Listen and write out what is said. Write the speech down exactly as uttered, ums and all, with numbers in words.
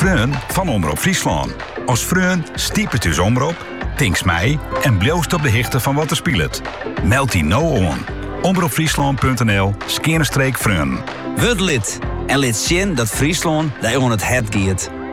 Freun van Omroep Friesland. Als Freun stiep het dus omroep, tinks mij en bloost op de hichte van wat er speelt. Meld die nou aan. omroepfriesland.nl skeerstreek Freun. Word lid en lid zien dat Friesland daar on het hart giet.